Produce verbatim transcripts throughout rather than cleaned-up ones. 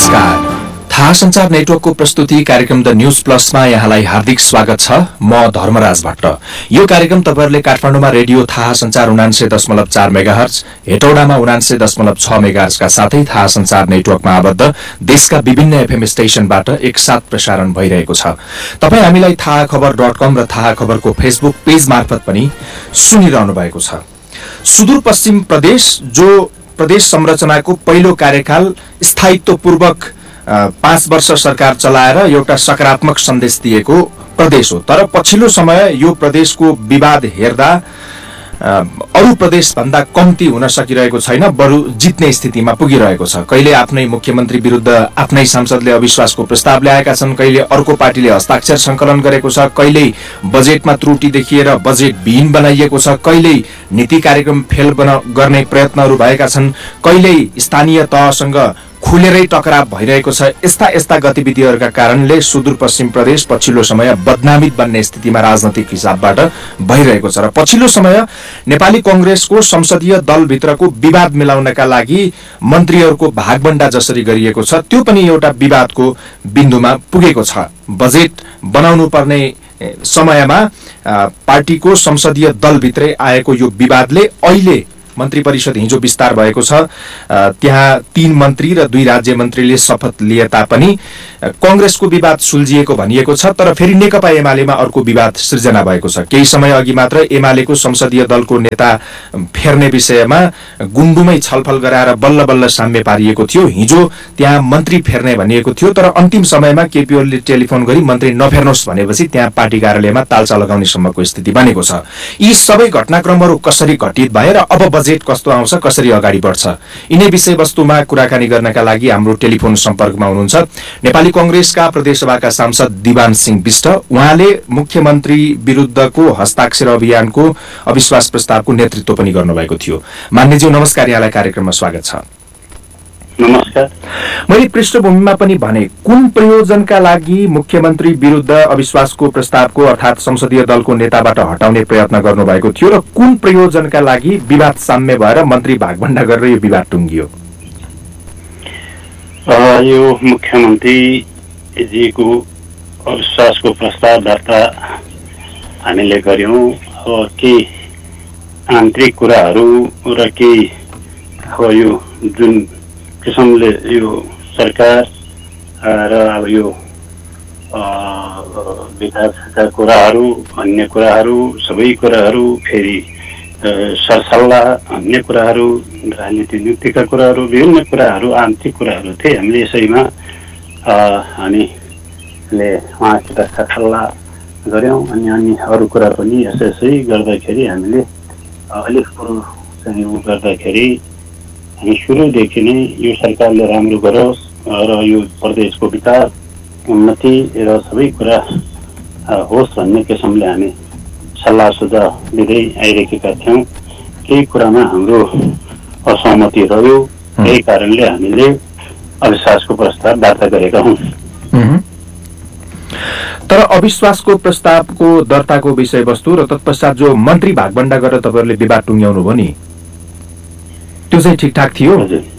नमस्कार। थाहा संचार नेटवर्कको प्रस्तुति कार्यक्रम द न्यूज प्लसमा यहाँलाई हार्दिक स्वागत छ। म धर्मराज भट्ट। यो कार्यक्रम तपाईहरुले काठमाडौँमा रेडियो थाहा संचार उनान्सय दशमलव चार मेगाहर्ज, हेटौडामा उनान्सय दशमलव छ मेगाहर्जका साथै थाहा संचार नेटवर्कमा आबद्ध देशका विभिन्न एफएम स्टेशनबाट एकसाथ प्रसारण भइरहेको छ। तपाई हामीलाई थाहा खबर डट कम र थाहा खबरको फेसबुक पेज मार्फत पनि सुनिरहनु भएको छ। सुदूरपश्चिम प्रदेश जो प्रदेश संरचनाको पहिलो कार्यकाल स्थायित्वपूर्वक पाँच वर्ष सरकार चलाएर एउटा सकारात्मक सन्देश दिएको प्रदेश हो। तर पछिल्लो समय यो प्रदेशको विवाद हेर्दा अरु प्रदेश भन्दा कम्ती हुन सकिरहेको छैन, बरु जित्ने स्थितिमा पुगिरहेको छ। कहिले आफ्नै मुख्यमन्त्री विरुद्ध आफ्नै सांसदले अविश्वासको प्रस्ताव ल्याएका छन्, कहिले अर्को पार्टीले हस्ताक्षर संकलन गरेको छ, कहिले बजेटमा त्रुटि देखिएर बजेट विहीन बनाइएको छ, कहिले नीति कार्यक्रम फेल गर्ने प्रयत्नहरू भएका छन्, कहिले स्थानीय तहसँग खुलेरै टकराव भइरहेको छ। यस्ता यस्ता गतिविधिहरूका कारणले सुदूरपश्चिम प्रदेश पछिल्लो समय बदनामित बन्ने स्थितिमा राजनैतिक हिसाबबाट भइरहेको छ। र पछिल्लो समय नेपाली कंग्रेसको संसदीय दलभित्रको विवाद मिलाउनका लागि मन्त्रीहरूको भागबण्डा जसरी गरिएको छ, त्यो पनि एउटा विवादको बिन्दुमा पुगेको छ। बजेट बनाउनु पर्ने समयमा पार्टीको संसदीय दलभित्रै आएको यो विवादले अहिले मन्त्री परिषद हिजो विस्तार भएको छ। त्यहाँ तीन मन्त्री र दुई राज्य मन्त्रीले शपथ लिए तापनि कंग्रेसको विवाद सुल्झिएको भनिएको छ। तर फेरि नेकपा एमालेमा अर्को विवाद सृजना भएको छ। केही समय अघि मात्र एमालेको संसदीय दलको नेता फेर्ने विषयमा गुण्डुमै छलफल गराएर बल्ल बल्ल साम्य पारिएको थियो। हिजो त्यहाँ मन्त्री फेर्ने भनिएको थियो, तर अन्तिम समयमा केपी ओलीले टेलिफोन गरी मन्त्री नफेर्नुहोस् भनेपछि त्यहाँ पार्टी कार्यालयमा तालचा लगाउने सम्मको स्थिति बनेको छ। यी सबै घटनाक्रमहरू कसरी घटित भएर अब बजेट कस्तो आउँछ, कसरी अगाडि बढ्छ, यिनै विषयवस्तुमा कुराकानी गर्नका लागि हाम्रो टेलिफोन सम्पर्कमा हुनुहुन्छ नेपाली कंग्रेसका प्रदेशसभाका सांसद दिवान सिंह बिष्ट। उहाँले मुख्यमन्त्री विरुद्धको हस्ताक्षर अभियानको अविश्वास प्रस्तावको नेतृत्व पनि गर्नुभएको थियो। मान्यज्यू नमस्कार, यहाँलाई कार्यक्रममा स्वागत छ। नमस्कार। मैले पृष्ठभूमिमा पनि भने कुन प्रयोजनका लागि मुख्यमन्त्री विरुद्ध अविश्वासको प्रस्तावको अर्थात संसदीय दलको नेताबाट हटाउने प्रयत्न गर्नुभएको थियो र कुन प्रयोजनका लागि विवाद साम्य भएर मन्त्री भागभण्डा गरेर यो विवाद टुङ्गियो? यो मुख्यमन्त्रीजीको अविश्वासको प्रस्ताव दर्ता हामीले गर्यौं। अब केही आन्तरिक कुराहरू र केही अब यो जुन किसिमले यो सरकार र अब यो विकासका कुराहरू, अन्य कुराहरू, सबै कुराहरू, फेरि सरसल्लाह, अन्य कुराहरू, राजनीति नीतिका कुराहरू, विभिन्न कुराहरू, आन्तरिक कुराहरू थिए। हामीले यसैमा हामीले उहाँसित सरसल्लाह गऱ्यौँ। अनि अनि अरू कुरा पनि यसै यसै गर्दाखेरि हामीले अलिक कुरो चाहिँ उ गर्दाखेरि हामी सुरुदेखि नै यो सरकारले राम्रो गरोस् र यो प्रदेशको विकास, उन्नति र सबै कुरा होस् भन्ने किसिमले हामी सल्लाह सुझाव दिँदै आइरहेका थियौँ। केही कुरामा हाम्रो असहमति रह्यो, यही कारणले हामीले अविश्वासको प्रस्ताव दर्ता गरेका हौँ। तर अविश्वासको प्रस्तावको दर्ताको विषयवस्तु र तत्पश्चात जो मन्त्री भागभण्डा गरेर तपाईहरुले विवाद टुङ्ग्याउनु भयो नि, त्यो चाहिँ ठिकठाक थियो?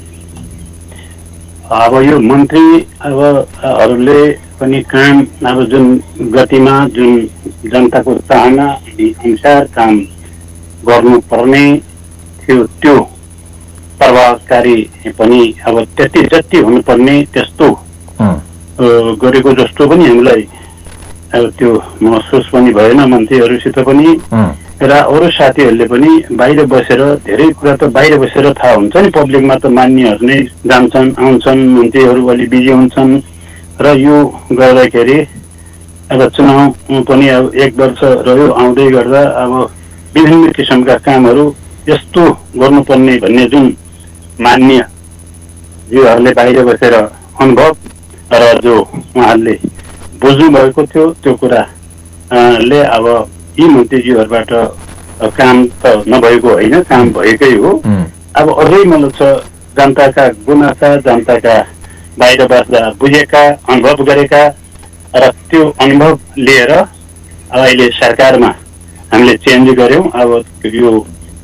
अब यो मन्त्री अब हरूले पनि काम अब जुन गतिमा जुन जनताको चाहना अनुसार काम गर्नुपर्ने थियो, त्यो प्रभावकारी पनि अब त्यति जति हुनुपर्ने त्यस्तो गरेको जस्तो पनि हामीलाई अब त्यो महसुस पनि भएन मन्त्रीहरूसित पनि। र अरू साथीहरूले पनि बाहिर बसेर धेरै कुरा त बाहिर बसेर थाहा हुन्छ नि, पब्लिकमा त मान्यहरू नै जान्छन् आउँछन्, मन्त्रीहरू अलि बिजी हुन्छन्। र यो गर्दाखेरि अब चुनाव पनि अब एक वर्ष रह्यो, आउँदै गर्दा अब विभिन्न किसिमका कामहरू यस्तो गर्नुपर्ने भन्ने जुन मान्य जीवहरूले बाहिर बसेर अनुभव र जो उहाँहरूले बुझ्नु भएको थियो, त्यो कुराले अब यी मन्त्रीजीहरूबाट काम त नभएको होइन, काम भएकै हो। अब अझै मलाई छ जनताका गुनासा, जनताका बाहिर बस्दा बुझेका, अनुभव गरेका र त्यो अनुभव लिएर अहिले सरकारमा हामीले चेन्ज गर्यौँ। अब यो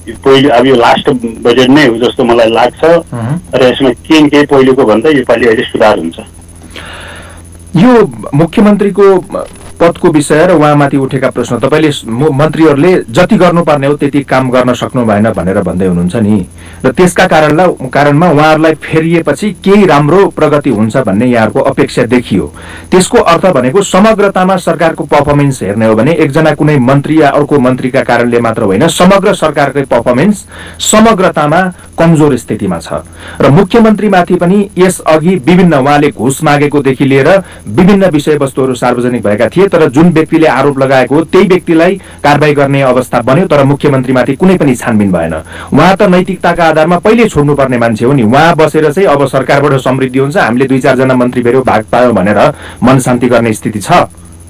पहिलो अब यो लास्ट बजेट नै हो जस्तो मलाई लाग्छ र यसमा के न केही पहिलेको भन्दा योपालि अहिले सुधार हुन्छ। यो मुख्यमन्त्रीको पदको विषय र उहाँमाथि उठेका प्रश्न तपाईँले मन्त्रीहरूले जति गर्नुपर्ने हो त्यति काम गर्न सक्नु भएन भनेर भन्दै हुनुहुन्छ नि, र त्यसका कारणलाई कारणमा उहाँहरूलाई फेरिएपछि केही राम्रो प्रगति हुन्छ भन्ने यहाँहरूको अपेक्षा देखियो। त्यसको अर्थ भनेको समग्रतामा सरकारको पर्फर्मेन्स हेर्ने हो भने एकजना कुनै मन्त्री या अर्को मन्त्रीका कारणले मात्र होइन, समग्र सरकारकै पर्फर्मेन्स समग्रतामा कमजोर स्थितिमा छ। र मुख्यमन्त्रीमाथि पनि यसअघि विभिन्न उहाँले घुस मागेकोदेखि लिएर विभिन्न विषयवस्तुहरू सार्वजनिक भएका थिए, तर जुन व्यक्तिले आरोप लगाएको हो त्यही व्यक्तिलाई कारबाही गर्ने अवस्था बन्यो, तर मुख्यमन्त्रीमाथि कुनै पनि छानबिन भएन। उहाँ त नैतिकताका आधारमा पहिले छोड्नुपर्ने मान्छे हो नि, उहाँ बसेर चाहिँ अब सरकारबाट समृद्धि हुन्छ, हामीले दुई चारजना मन्त्री फेरि भाग पायौँ भनेर मन शान्ति गर्ने स्थिति छ।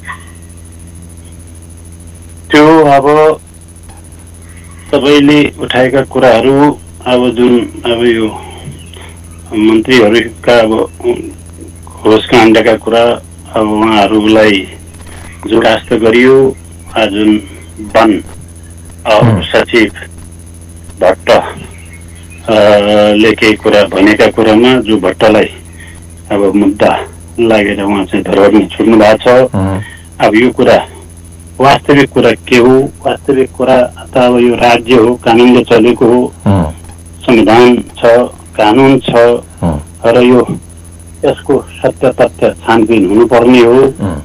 त्यो अब तपाईँले उठाएका कुराहरू अब जुन अब यो मन्त्रीहरूका अब घोष काण्डका कुरा अब उहाँहरूलाई जुडास्त गरियो। जुन वन सचिव भट्ट ले केही कुरा भनेका कुरामा जो भट्टलाई अब मुद्दा लागेर उहाँ चाहिँ धरोहरमा छुट्नु भएको छ। अब यो कुरा वास्तविक कुरा के हो? वास्तविक कुरा त अब यो राज्य हो, कानुनले चलेको हो, संविधान छ, कानुन छ र यो यसको सत्य तथ्य छानबिन हुनुपर्ने हो।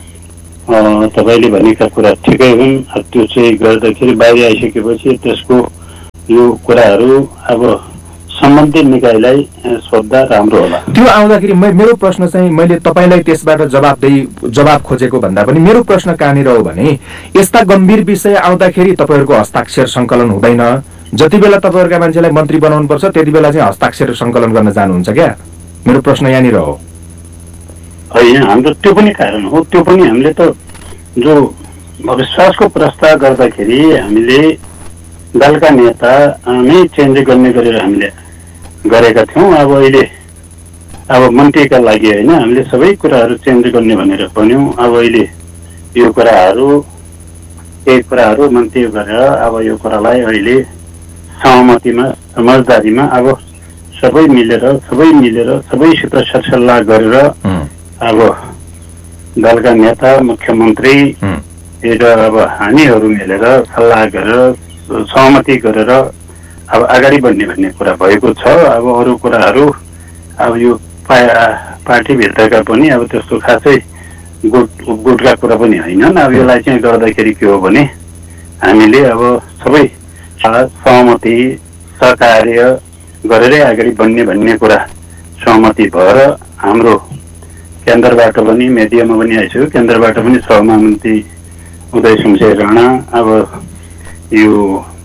तपाईँले भनेका कुरा ठिकै हुन्, त्यो चाहिँ गर्दाखेरि बाहिर आइसकेपछि त्यसको यो कुराहरू अब सम्बन्धित निकायलाई सोद्धा राम्रो होला। त्यो आउँदाखेरि मेरो प्रश्न चाहिँ मैले तपाईँलाई त्यसबाट जवाब दिई जवाब खोजेको भन्दा पनि मेरो प्रश्न कहाँनिर हो भने यस्ता गम्भीर विषय आउँदाखेरि तपाईँहरूको हस्ताक्षर सङ्कलन हुँदैन। जति बेला तपाईँहरूका मान्छेलाई मन्त्री बनाउनुपर्छ त्यति बेला चाहिँ हस्ताक्षर सङ्कलन गर्न जानुहुन्छ क्या? मेरो प्रश्न यहाँनिर हो। होइन, हाम्रो त्यो पनि कारण हो। त्यो पनि हामीले त जो अविश्वासको प्रस्ताव गर्दाखेरि हामीले दलका नेता नै चेन्ज गर्ने गरेर हामीले गरेका थियौँ। अब अहिले अब मन्त्रीका लागि होइन, हामीले सबै कुराहरू चेन्ज गर्ने भनेर भन्यौँ। अब अहिले यो कुराहरू केही कुराहरू मन्त्री गरेर अब यो कुरालाई अहिले सहमतिमा समझदारीमा अब सबै मिलेर सबै मिलेर सबैसित सरसल्लाह गरेर अब दलका नेता मुख्यमन्त्री र अब हामीहरू मिलेर सल्लाह गरेर सहमति गरेर अब अगाडि बढ्ने भन्ने कुरा भएको छ। अब अरू कुराहरू अब यो पा पार्टीभित्रका पनि अब त्यस्तो खासै गुट गुटका कुरा पनि होइनन्। अब यसलाई चाहिँ गर्दाखेरि के हो भने हामीले अब सबै सहमति सहकार्य गरेरै अगाडि बढ्ने भन्ने कुरा सहमति भएर हाम्रो केन्द्रबाट पनि मिडियामा पनि आइसक्यो, केन्द्रबाट पनि सहमन्त्री उदय शमशेर राणा अब यो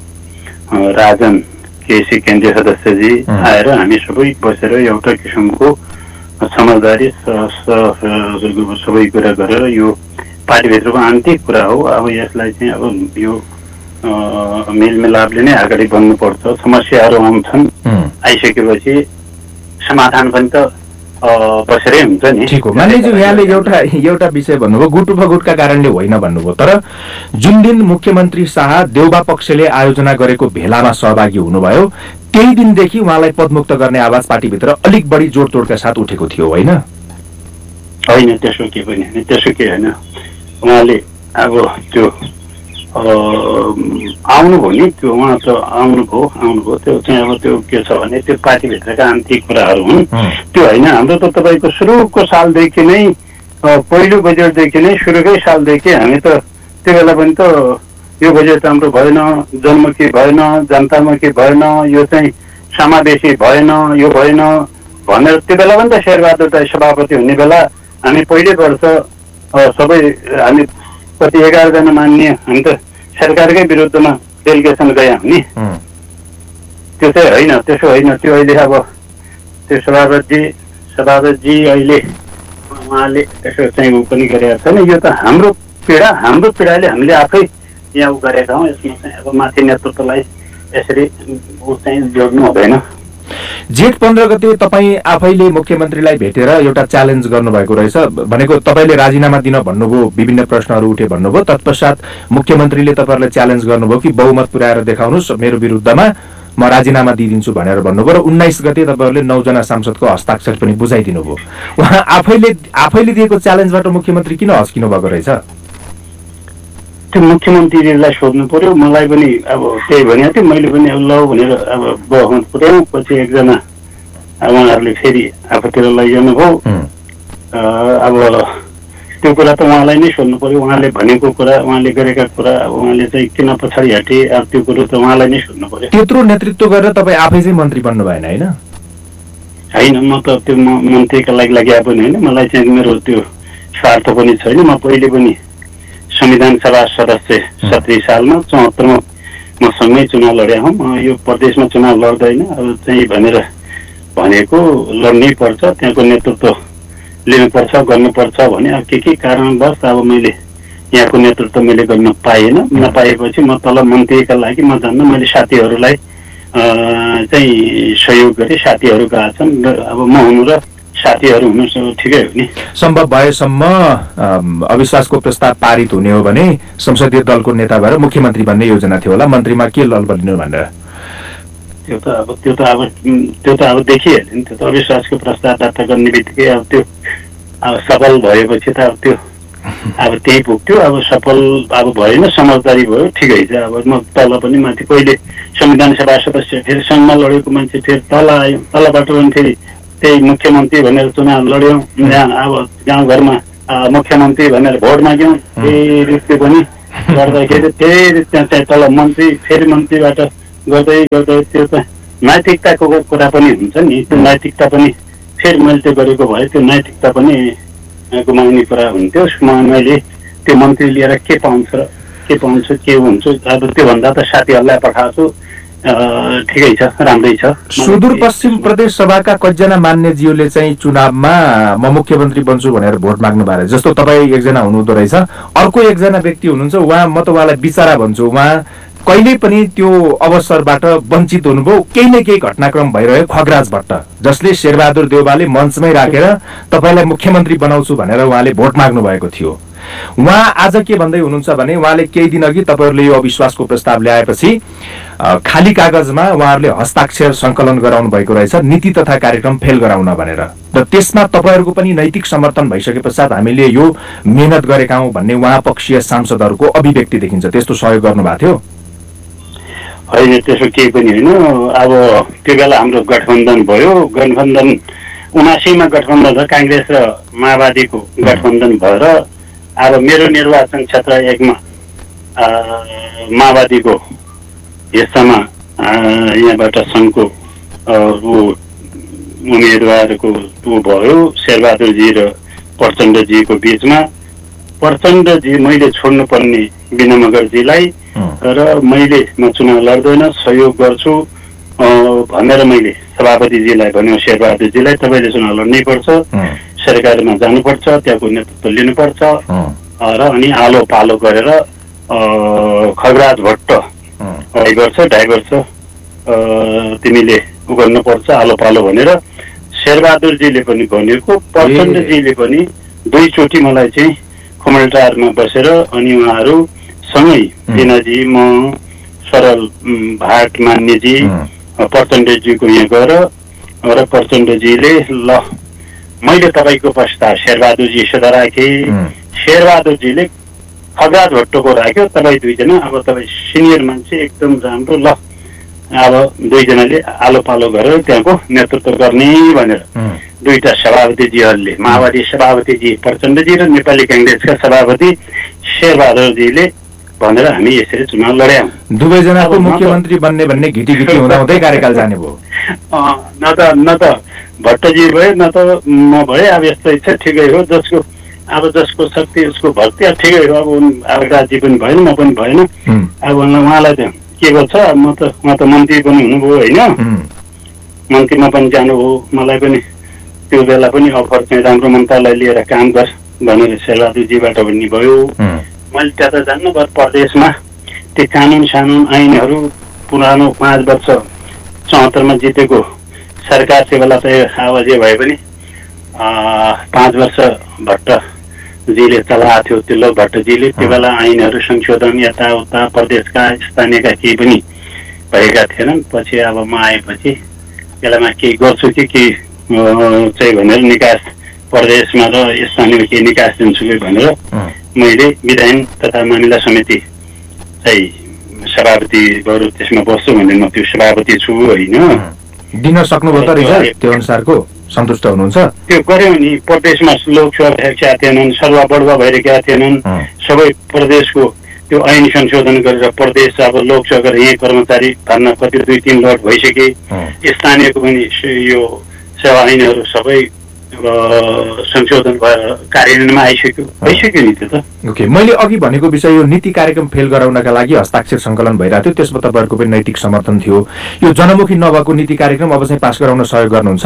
राजन केसी केन्द्रीय सदस्यजी आएर हामी सबै बसेर एउटा किसिमको समझदारी सबै कुरा गरेर यो पार्टीभित्रको आन्तरिक कुरा हो। अब यसलाई चाहिँ अब यो मेलमिलापले नै अगाडि बढ्नुपर्छ। समस्याहरू आउँछन्, आइसकेपछि समाधान पनि त बसेरै हुन्छ नि। ठिक हो। मानिलिनु यहाँले एउटा एउटा विषय भन्नुभयो गुट उपगुटका कारणले होइन भन्नुभयो, तर जुन दिन मुख्यमन्त्री शाह देउबा पक्षले आयोजना गरेको भेलामा सहभागी हुनुभयो त्यही दिनदेखि उहाँलाई पदमुक्त गर्ने आवाज पार्टीभित्र अलिक बढी जोडतोडका साथ उठेको थियो, होइन? होइन, त्यसो के पनि होइन, त्यसो के होइन। उहाँले अब त्यो आउनुभयो नि, त्यो उहाँ त आउनुभयो आउनुभयो त्यो चाहिँ अब त्यो के छ भने त्यो पार्टीभित्रका आन्तरिक कुराहरू हुन्। त्यो होइन, हाम्रो त तपाईँको सुरुको सालदेखि नै पहिलो बजेटदेखि नै सुरुकै सालदेखि हामी त त्यो बेला पनि त यो बजेट राम्रो भएन, जनमुखी भएन, जनतामुखी भएन, यो चाहिँ समावेशी भएन, यो भएन भनेर त्यो बेला पनि त शेरबहादुर दाइ सभापति हुने बेला हामी पहिल्यै वर्ष सबै हामी कति एघारजना मान्ने हामी त सरकारकै विरुद्धमा डेलिगेसन गयौँ नि। त्यो चाहिँ होइन, त्यसो होइन। त्यो अहिले अब त्यो सभापति सभापतिजी अहिले उहाँले त्यसो चाहिँ ऊ पनि गरेका छैन। यो त हाम्रो पीडा हाम्रो पीडाले हामीले आफै यहाँ ऊ गरेका हौँ। यसमा चाहिँ अब माथि नेतृत्वलाई यसरी ऊ चाहिँ जोड्नु हुँदैन। जेठ पन्ध्र गते तपाईँ आफैले मुख्यमन्त्रीलाई भेटेर एउटा च्यालेन्ज गर्नुभएको रहेछ, भनेको तपाईँले राजीनामा दिन भन्नुभयो, विभिन्न प्रश्नहरू उठे भन्नुभयो, तत्पश्चात मुख्यमन्त्रीले तपाईँहरूलाई च्यालेन्ज गर्नुभयो कि बहुमत पुर्याएर देखाउनुहोस् मेरो विरुद्धमा, म राजीनामा दिइदिन्छु भनेर भन्नुभयो र उन्नाइस गते तपाईँहरूले नौजना सांसदको हस्ताक्षर पनि बुझाइदिनु भयो। उहाँ आफैले आफैले दिएको च्यालेन्जबाट मुख्यमन्त्री किन हस्किनु भएको रहेछ? त्यो मुख्यमन्त्रीलाई सोध्नु पर्यो, मलाई पनि अब त्यही भनेको थियो, मैले पनि अब ल भनेर अब बहुमत पुर्याउँ। पछि एकजना उहाँहरूले फेरि आफूतिर लैजानु भयो। अब त्यो कुरा त उहाँलाई नै सोध्नु पर्यो, उहाँले भनेको कुरा, उहाँले गरेका कुरा, अब उहाँले चाहिँ किन पछाडि हटे, अब त्यो कुरो त उहाँलाई नै सोध्नु पर्यो। त्यत्रो नेतृत्व गरेर तपाईँ आफै चाहिँ मन्त्री बन्नु भएन होइन? होइन, म त त्यो मन्त्रीका लागि लागि पनि होइन, मलाई चाहिँ मेरो त्यो स्वार्थ पनि छैन। म पहिले पनि संविधान सभा सदस्य सत्तरी सालमा चौहत्तरमा म सँगै चुनाव लड्या हौँ। यो प्रदेशमा चुनाव लड्दैन अब चाहिँ भनेर भनेको लड्नै पर्छ, त्यहाँको नेतृत्व लिनुपर्छ, गर्नुपर्छ भने अब के के कारणवश अब मैले यहाँको नेतृत्व मैले गर्न पाएन। नपाएपछि म तल मन्त्रीका लागि म जान्न, मैले साथीहरूलाई चाहिँ सहयोग गरेँ, साथीहरू गएका छन्। अब म हुनु र साथीहरू हुनु ठिकै हो नि। सम्भव भएसम्म अविश्वासको प्रस्ताव पारित हुने हो भने संसदीय दलको नेता भएर मुख्यमन्त्री बन्ने योजना थियो होला, मन्त्रीमा के लल बलिनु भनेर? त्यो त अब त्यो त अब त्यो त अब देखिहाल्यो नि, त्यो त अविश्वासको प्रस्ताव दर्ता गर्ने बित्तिकै अब त्यो अब सफल भएपछि त अब त्यो अब त्यही पुग्थ्यो। अब सफल अब भएन, समझदारी भयो, ठिकै छ। अब म तल पनि माथि पहिले संविधान सभा सदस्य, फेरि सङ्घमा लडेको मान्छे फेरि तल आयो, तलबाट पनि फेरि त्यही मुख्यमन्त्री भनेर चुनाव लड्यौँ। यहाँ अब गाउँघरमा मुख्यमन्त्री भनेर भोट माग्यौँ, फेरि त्यो पनि गर्दाखेरि फेरि त्यहाँ चाहिँ तल मन्त्री, फेरि मन्त्रीबाट गर्दै गर्दै त्यो त नैतिकताको कुरा पनि हुन्छ नि। त्यो नैतिकता पनि फेरि मैले त्यो गरेको भए त्यो नैतिकता पनि गुमाउने कुरा हुन्थ्यो। मैले त्यो मन्त्री लिएर के पाउँछ र के पाउँछु के हुन्छु, अब त्योभन्दा त साथीहरूलाई पठाएको छु, ठिकै छ, राम्रै छ। सुदूरपश्चिम प्रदेश सभाका कतिजना मान्यज्यूले चाहिँ चुनावमा म मुख्यमन्त्री बन्छु भनेर भोट माग्नु भएर, जस्तो तपाईँ एकजना हुनुहुँदो रहेछ, अर्को एकजना व्यक्ति हुनुहुन्छ, उहाँ म त उहाँलाई बिचरा भन्छु, उहाँ कहिले पनि त्यो अवसरबाट वञ्चित हुनुभयो। केही न केही घटनाक्रम भइरह्यो, खगराज भट्ट, जसले शेरबहादुर देउवाले मञ्चमै राखेर तपाईँलाई मुख्यमन्त्री बनाउँछु भनेर उहाँले भोट माग्नु भएको थियो। उहाँ आज के भन्दै हुनुहुन्छ भने उहाँले केही दिन अघि तपाईँहरूले यो अविश्वासको प्रस्ताव ल्याएपछि खाली कागजमा उहाँहरूले हस्ताक्षर सङ्कलन गराउनु भएको रहेछ, नीति तथा कार्यक्रम फेल गराउन भनेर, र त्यसमा तपाईँहरूको पनि नैतिक समर्थन भइसके पश्चात हामीले यो मेहनत गरेका हौँ भन्ने उहाँ पक्षीय सांसदहरूको अभिव्यक्ति देखिन्छ। त्यस्तो सहयोग गर्नुभएको थियो? होइन, त्यसो केही पनि होइन। अब त्यो बेला हाम्रो गठबन्धन भयो, गठबन्धन उनासीमा गठबन्धन र काङ्ग्रेस र माओवादीको गठबन्धन भएर अब मेरो निर्वाचन क्षेत्र एकमा माओवादीको हिस्सामा यहाँबाट सङ्घको उम्मेदवारको ऊ भयो, शेरबहादुरजी र प्रचण्डजीको बिचमा। प्रचण्डजी मैले छोड्नुपर्ने बिना मगरजीलाई र मैले म चुनाव लड्दैन, सहयोग गर्छु भनेर मैले सभापतिजीलाई भन्यो, शेरबहादुरजीलाई तपाईँले चुनाव लड्नै पर्छ, सरकारमा जानुपर्छ, त्यहाँको नेतृत्व लिनुपर्छ र अनि आलो पालो गरेर खगराज भट्ट ड्राइभर छ ड्राइभर छ तिमीले उ गर्नुपर्छ आलो पालो भनेर शेरबहादुरजीले पनि भनेको, प्रचण्डजीले पनि दुईचोटि मलाई चाहिँ खुमलटारमा बसेर अनि उहाँहरू सँगै दिनाजी, म, सरल भाट मान्यजी, प्रचण्डजीको यहाँ गएर र प्रचण्डजीले ल मैले तपाईँको प्रस्ताव शेरबहादुरजी सदा राखेँ, शेरबहादुरजीले खगराज भट्टको राख्यो, तपाईँ दुईजना अब तपाईँ सिनियर मान्छे एकदम राम्रो, ल अब दुईजनाले आलो पालो गरेर त्यहाँको नेतृत्व गर्ने भनेर दुईटा सभापतिजीहरूले, माओवादी सभापतिजी प्रचण्डजी र नेपाली काङ्ग्रेसका सभापति शेरबहादुरजीले भनेर हामी यसरी चुनाव लड्यौँ। दुवैजनाको मुख्यमन्त्री बन्ने भन्ने घिटी घिटी हुँदा हुँदै कार्यकाल जाने भयो। न त न त भट्टजी भयो न त म भए, अब यस्तो इच्छा ठिकै हो, जसको अब जसको शक्ति उसको भक्ति, अब ठिकै हो। अब अब राज्य पनि भएन, म पनि भएन, अब उहाँलाई त के गर्छ, म त उहाँ त मन्त्री पनि हुनुभयो होइन, मन्त्रीमा पनि जानुभयो, मलाई पनि त्यो बेला पनि अफर चाहिँ राम्रो मन्त्रालय लिएर काम गर भनेर शेरबहादुरजीबाट भन्ने भयो। मैले त्यहाँ त जान्नु पर्यो, प्रदेशमा त्यो कानुन सानुन ऐनहरू पुरानो पाँच वर्ष चौहत्तरमा जितेको सरकार त्यो बेला चाहिँ अब जे भए पनि पाँच वर्ष भट्टजीले चलाएको थियो तिल्लो भट्टजीले त्यो बेला ऐनहरू संशोधन यताउता प्रदेशका स्थानीयका केही पनि भएका थिएनन्। पछि अब म आएपछि बेलामा केही गर्छु कि केही चाहिँ भनेर निकास प्रदेशमा र स्थानीय केही निकास दिन्छु कि भनेर मैले विधायन तथा मामिला समिति चाहिँ सभापति गौरव त्यसमा बस्छु भने म त्यो सभापति छु होइन। दिन सक्नुभयो त रिजल्ट त्यो अनुसारको सन्तुष्ट हुनुहुन्छ? त्यो गर्यो नि, प्रदेशमा लोकसभा अध्यक्ष थिएनन्, सरुवा बढुवा भइरहेका थिएनन्, सबै प्रदेशको त्यो ऐन संशोधन गरेर प्रदेश अब लोकसभा गरेर यहीँ कर्मचारी भर्ना कति दुई तिन लट भइसके, स्थानीयको पनि यो सेवा ऐनहरू सबै संशोधन भएर कार्यान्वयनमा आइसक्यो भइसक्यो नि त्यो त। ओके, मैले अघि भनेको विषय यो नीति कार्यक्रम फेल गराउनका लागि हस्ताक्षर सङ्कलन भइरहेको थियो, त्यसमा तपाईँहरूको पनि नैतिक समर्थन थियो। यो जनमुखी नभएको नीति कार्यक्रम अब चाहिँ पास गराउन सहयोग गर्नुहुन्छ?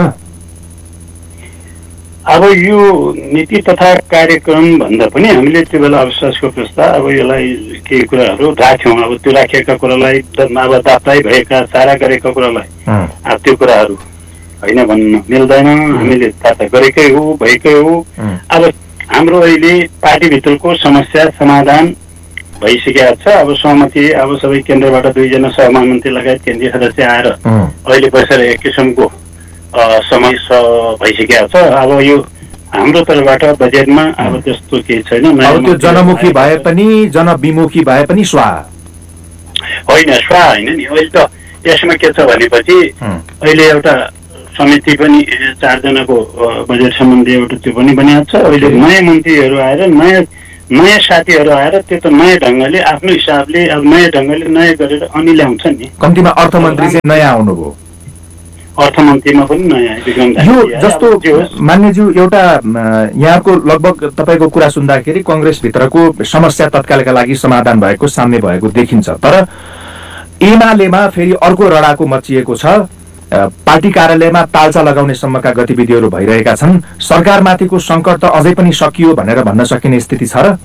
अब यो नीति तथा कार्यक्रम भन्दा पनि हामीले त्यो बेला अविश्वासको प्रस्ताव अब यसलाई केही कुराहरू राख्यौँ। अब त्यो राखेका कुरालाई अब दाप्ताइ भएका सारा गरेका कुरालाई अब त्यो कुराहरू होइन भन्न मिल्दैन। हामीले दाप्ता गरेकै हो, भएकै हो। अब हाम्रो अहिले पार्टीभित्रको समस्या समाधान भइसकेको छ। अब सहमति अब सबै केन्द्रबाट दुईजना सहमन्त्री लगायत केन्द्रीय सदस्य आएर अहिले बसेर एक किसिमको समय भइसकेको छ। अब यो हाम्रो तर्फबाट बजेटमा अब त्यस्तो केही छैन। अब त्यो जनमुखी भए पनि जनविमुखी भए पनि स्वाहा होइन, स्वाहा होइन नि। अहिले त यसमा के छ भनेपछि अहिले एउटा समिति पनि चारजनाको बजेट सम्बन्धी एउटा त्यो पनि बनिएको छ। अहिले नयाँ मन्त्रीहरू आएर नयाँ नयाँ साथीहरू आएर त्यो त नयाँ ढङ्गले आफ्नो हिसाबले अब नयाँ ढङ्गले नयाँ गरेर अनि ल्याउँछ नि। कम्तीमा अर्थमन्त्री चाहिँ नयाँ आउनुभयो, अर्थमन्त्रीमा पनि नयाँ यो जस्तो मान्यज्यू एउटा यहाँको लगभग तपाईँको कुरा सुन्दाखेरि कङ्ग्रेसभित्रको समस्या तत्कालका लागि समाधान भएको साम्य भएको देखिन्छ। तर एमालेमा फेरि अर्को रडाको मचिएको छ। पार्टी कार्यालयमा तालचा लगाउने सम्मका गतिविधिहरू भइरहेका छन्। सरकारमाथिको सङ्कट त अझै पनि सकियो भनेर भन्न सकिने स्थिति छ र?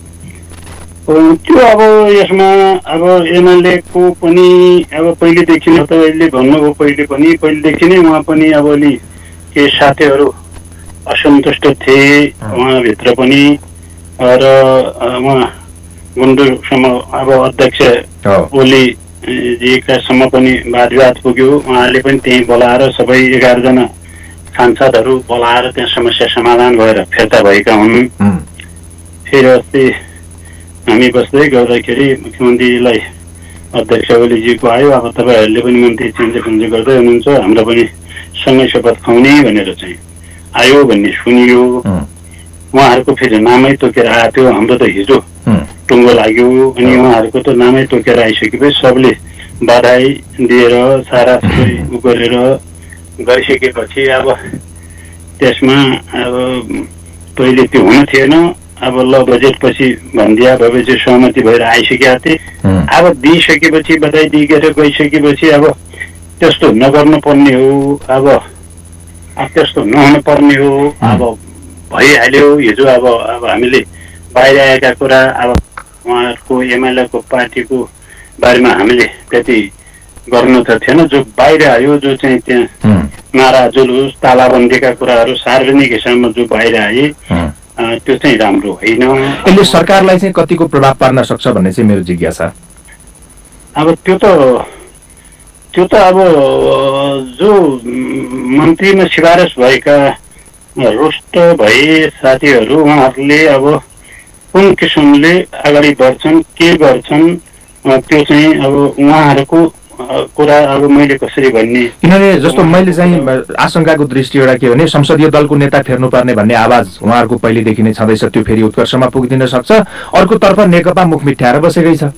त्यो अब यसमा अब एमालेको पनि अब पहिलेदेखि नै तपाईँले भन्नुभयो, पहिले पनि पहिलेदेखि नै उहाँ पनि अब अलि केही साथीहरू असन्तुष्ट थिए उहाँभित्र पनि र उहाँ गुन्डुसम्म अब अध्यक्ष ओली जीकासम्म पनि वाद विवाद पुग्यो। उहाँले पनि त्यहीँ बोलाएर सबै एघारजना सांसदहरू बोलाएर त्यहाँ समस्या समाधान भएर फिर्ता भएका हुन्। फेरि अस्ति हामी बस्दै गर्दाखेरि मुख्यमन्त्रीलाई अध्यक्ष ओलीजीको आयो, अब तपाईँहरूले पनि मन्त्री चेन्ज चेन्ज गर्दै हुनुहुन्छ, हाम्रो पनि सँगै शपथ खुवाउने भनेर चाहिँ आयो भन्ने सुनियो। उहाँहरूको फेरि नामै तोकेर आएको थियो। हाम्रो त हिजो टुङ्गो लाग्यो अनि उहाँहरूको त नामै तोकेर आइसकेपछि सबले बधाई दिएर सारा सबै उ गरेर गरिसकेपछि अब त्यसमा अब पहिले त्यो हुन थिएन। अब ल बजेट पछि भनिदिया भएपछि सहमति भएर आइसकेका थिए। अब दिइसकेपछि बधाई दिएर गइसकेपछि अब त्यस्तो नगर्नु पर्ने हो, अब त्यस्तो नहुनु पर्ने हो। अब भइहाल्यो हिजो। अब अब हामीले बाहिर आएका कुरा अब उहाँहरूको एमएलएको पार्टीको बारेमा हामीले त्यति गर्नु त थिएन। जो बाहिर आयो, जो चाहिँ त्यहाँ नारा जुलुस तालाबन्दीका कुराहरू सार्वजनिक हिसाबमा जो बाहिर आए त्यो चाहिँ राम्रो होइन। यसले सरकारलाई चाहिँ कतिको प्रभाव पार्न सक्छ भन्ने चाहिँ मेरो जिज्ञासा। अब त्यो त त्यो त अब जो मन्त्रीमा सिफारिस भएका रुष्ट भए साथीहरू उहाँहरूले अब कुन किसिमले अगाडि बढ्छन्, के गर्छन् त्यो चाहिँ अब उहाँहरूको कुरा अब मैले कसरी भन्ने। किनभने जस्तो मैले चाहिँ आशंकाको दृष्टि एउटा के भने संसदीय दलको नेता फेर्नुपर्ने भन्ने आवाज उहाँहरूको पहिलेदेखि नै छँदैछ, त्यो फेरि उत्कर्षमा पुगिदिन सक्छ। अर्कोतर्फ नेकपा मुख मिठ्याएर बसेकै छ।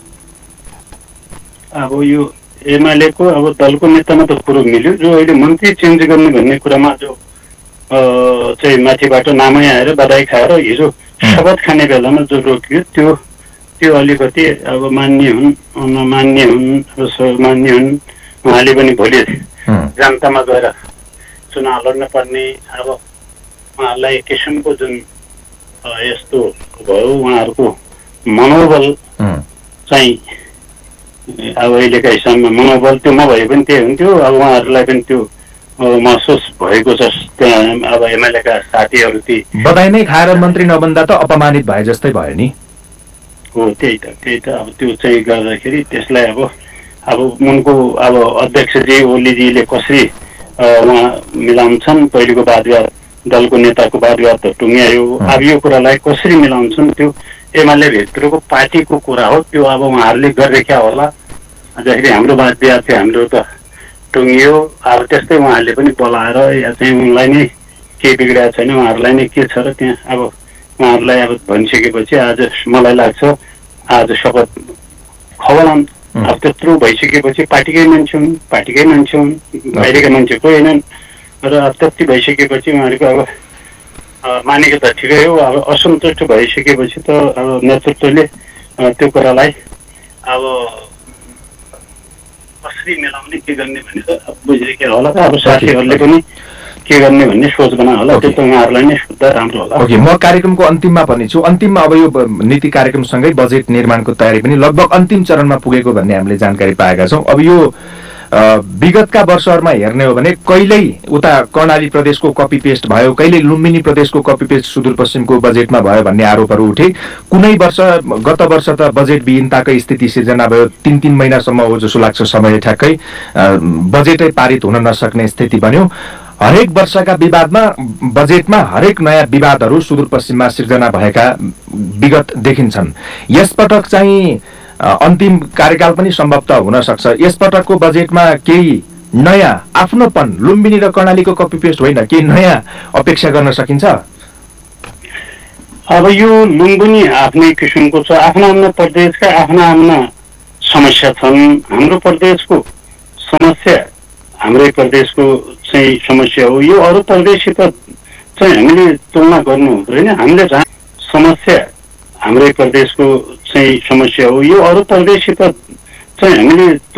अब यो एमालेको अब दलको नेतामा त कुरो मिल्यो, जो अहिले मन्त्री चेन्ज गर्ने भन्ने कुरामा जो चाहिँ माथिबाट नामै आएर बधाई खाएर हिजो शपथ खाने बेलामा जो रोकियो त्यो त्यो अलिकति अब मान्य हुन् नमान्य हुन् मान्य हुन्। उहाँले पनि भोलि जनतामा गएर चुनाव लड्न पर्ने अब उहाँहरूलाई एक किसिमको जुन यस्तो भयो उहाँहरूको मनोबल चाहिँ अब अहिलेका हिसाबमा मनोबल त्यो नभए पनि त्यही हुन्थ्यो। अब उहाँहरूलाई पनि त्यो महसुस भएको छ। त्यहाँ अब एमएलएका साथीहरू ती बधाई नै खाएर मन्त्री नबन्दा त अपमानित भए जस्तै भयो नि। हो त्यही त त्यही त अब त्यो चाहिँ गर्दाखेरि त्यसलाई अब अब उनको अब अध्यक्षजी ओलीजीले कसरी उहाँ मिलाउँछन्, पहिलेको वादविवाद दलको नेताको वादविवाद त टुङ्ग्यायो, अब यो कुरालाई कसरी मिलाउँछन् त्यो एमाले भित्रको पार्टीको कुरा हो, त्यो अब उहाँहरूले गरिरेख्या होला। जसरी हाम्रो वादविवाद थियो हाम्रो त टुङ्गियो, अब त्यस्तै उहाँहरूले पनि बोलाएर या चाहिँ उनलाई नै केही बिग्रिएको छैन, उहाँहरूलाई नै के छ र त्यहाँ अब उहाँहरूलाई अब भनिसकेपछि आज मलाई लाग्छ आज शपथ खवलान्। अब त्यत्रो भइसकेपछि पार्टीकै मान्छे हुन्, पार्टीकै मान्छे हुन्, बाहिरका मान्छे कोही होइनन् र अब त्यति भइसकेपछि उहाँहरूको अब मानेको त ठिकै हो। अब असन्तुष्ट भइसकेपछि त अब नेतृत्वले त्यो कुरालाई अब कसरी मिलाउने के गर्ने भन्ने त अब बुझिसके होला। अब साथीहरूले पनि के गर्ने भन्ने सोच बना होला, त्यो त उहाँहरूलाई नै सोध्दा राम्रो होला। ओके, म कार्यक्रमको अन्तिममा पनि छु। अन्तिममा अब यो नीति कार्यक्रमसँगै बजेट निर्माणको तयारी पनि लगभग अन्तिम चरणमा पुगेको भन्ने हामीले जानकारी पाएका छौँ। अब यो विगतका वर्षहरूमा हेर्ने हो भने कहिल्यै उता कर्णाली प्रदेशको कपी पेस्ट भयो, कहिल्यै लुम्बिनी प्रदेशको कपी पेस्ट सुदूरपश्चिमको बजेटमा भयो भन्ने आरोपहरू उठे। कुनै वर्ष गत वर्ष त बजेट विहीनताकै स्थिति सिर्जना भयो, तीन तीन महिनासम्म हो जसो लाग्छ समय, ठ्याक्कै बजेटै पारित हुन नसक्ने स्थिति बन्यो। हरेक वर्षका विवादमा बजेटमा हरेक नयाँ विवादहरू सुदूरपश्चिममा सिर्जना भएका विगत देखिन्छन्। यसपटक चाहिँ अन्तिम कार्यकाल पनि सम्भवतः हुन सक्छ। यसपटकको बजेटमा केही नयाँ आफ्नोपन लुम्बिनी र कर्णालीको कपी पेस्ट होइन, केही नयाँ अपेक्षा गर्न सकिन्छ? अब यो लुम्बिनी आफ्नै किसिमको छ, आफ्ना आफ्ना प्रदेशका आफ्ना आफ्ना समस्या छन्। हाम्रो प्रदेशको समस्या हाम्रै प्रदेशको चाहिँ समस्या हो, यो अरू प्रदेशसित चाहिँ हामीले तुलना गर्नु हुँदैन। हामीले जहाँ समस्या हाम्रै प्रदेशको चाहिँ समस्या हो, यो अरू प्रदेशसित चाहिँ हामीले